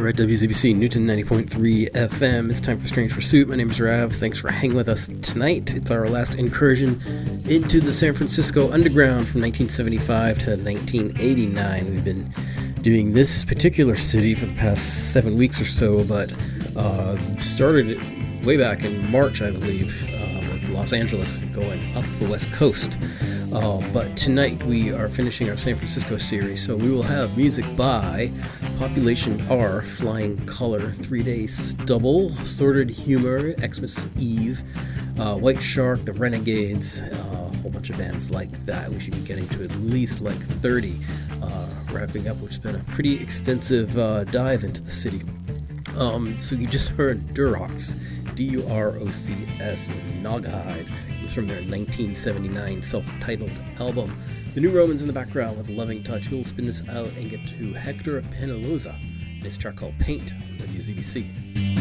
We're at WZBC Newton 90.3 FM. It's time for Strange Pursuit. My name is Rav. Thanks for hanging with us tonight. It's our last incursion into the San Francisco Underground from 1975 to 1989. We've been doing this particular city for the past 7 weeks or so, but started way back in March, I believe, with Los Angeles going up the West Coast. But tonight we are finishing our San Francisco series, so we will have music by Population R, Flying Color, 3 Day Stubble, Sordid Humor, Xmas Eve, White Shark, The Renegades, a whole bunch of bands like that. We should be getting to at least like 30, wrapping up, which has been a pretty extensive dive into the city. So you just heard Durocs, D-U-R-O-C-S, with Naugahyde. It was from their 1979 self-titled album. The New Romans in the background with Loving Touch. We'll spin this out and get to Hector Penaloza and his track called Paint on WZBC.